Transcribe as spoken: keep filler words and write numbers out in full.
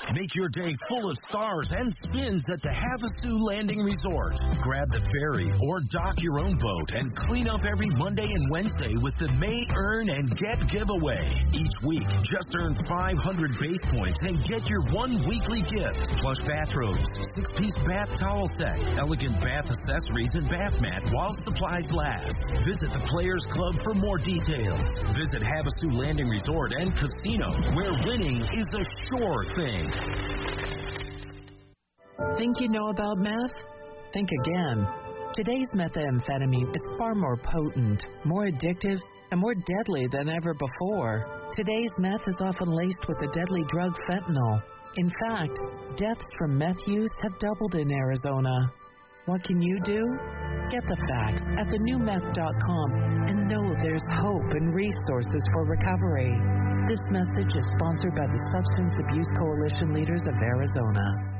Make your day full of stars and spins at the Havasu Landing Resort. Grab the ferry or dock your own boat and clean up every Monday and Wednesday with the May Earn and Get giveaway. Each week, just earn five hundred base points and get your one weekly gift. Plush bathrobes, six-piece bath towel set, elegant bath accessories, and bath mat while supplies last. Visit the Players Club for more details. Visit Havasu Landing Resort and Casino, where winning is a sure thing. Think you know about meth? Think again. Today's methamphetamine is far more potent, more addictive, and more deadly than ever before. Today's meth is often laced with the deadly drug fentanyl. In fact, deaths from meth use have doubled in Arizona. What can you do? Get the facts at the new meth dot com and know there's hope and resources for recovery. This message is sponsored by the Substance Abuse Coalition Leaders of Arizona.